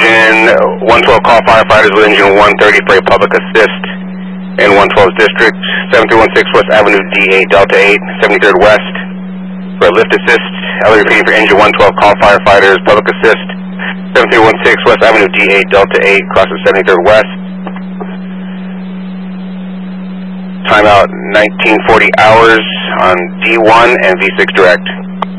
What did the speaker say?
engine 112 call firefighters with engine 130 for a public assist in 112's district. 7316 West Avenue D8 Delta 8, 73rd West for a lift assist. Ellie repeating for engine 112 call firefighters, public assist. 7316 West Avenue D8 Delta 8, crosses 73rd West. Timeout 1940 hours on D1 and V6 direct.